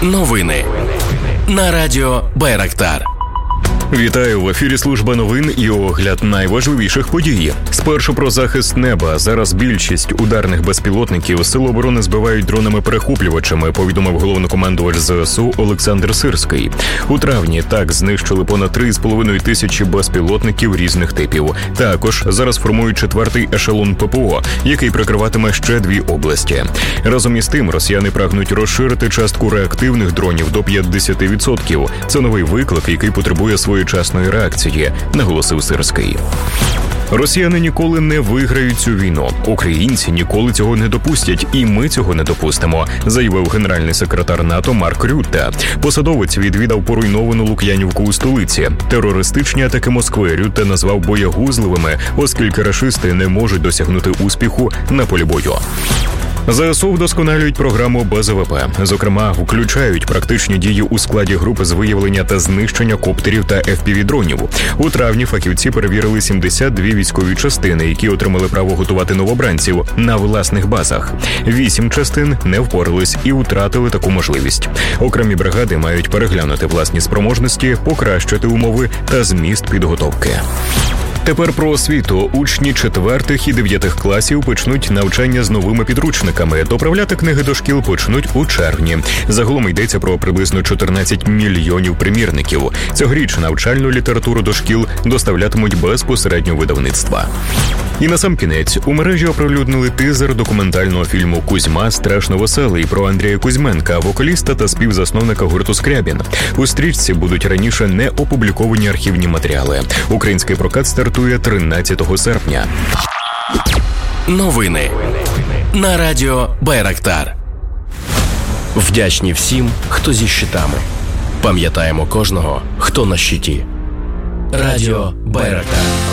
Новини на радіо Байрактар. Вітаю, в ефірі служба новин і огляд найважливіших подій. Спершу про захист неба. Зараз більшість ударних безпілотників Сили оборони збивають дронами-перехоплювачами, повідомив головнокомандувач ЗСУ Олександр Сирський. У травні так знищили понад 3,5 тисячі безпілотників різних типів. Також зараз формують 4-й ешелон ППО, який прикриватиме ще 2 області. Разом із тим, росіяни прагнуть розширити частку реактивних дронів до 50%. Це новий виклик, який потребує своєчасної реакції, наголосив Сирський. Росіяни ніколи не виграють цю війну. Українці ніколи цього не допустять, і ми цього не допустимо, заявив генеральний секретар НАТО Марк Рютте. Посадовець відвідав поруйновану Лук'янівку у столиці. Терористичні атаки Москви Рютте назвав боягузливими, оскільки рашисти не можуть досягнути успіху на полі бою. ЗСУ вдосконалюють програму БЗВП. Зокрема, включають практичні дії у складі групи з виявлення та знищення коптерів та FPV-дронів. У травні фахівці перевірили 72 військові частини, які отримали право готувати новобранців на власних базах. 8 частин не впорались і втратили таку можливість. Окремі бригади мають переглянути власні спроможності, покращити умови та зміст підготовки. Тепер про освіту. Учні 4-х і 9-х класів почнуть навчання з новими підручниками. Доправляти книги до шкіл почнуть у червні. Загалом йдеться про приблизно 14 мільйонів примірників. Цьогоріч навчальну літературу до шкіл доставлятимуть безпосередньо видавництва. І насамкінець, у мережі оприлюднили тизер документального фільму «Кузьма страшно веселий» про Андрія Кузьменка, вокаліста та співзасновника гурту «Скрябін». У стрічці будуть раніше не опубліковані архівні матеріали. Український прокат стартує 13 серпня. Новини на радіо Байрактар. Вдячні всім, хто зі щитами. Пам'ятаємо кожного, хто на щиті. Радіо Байрактар.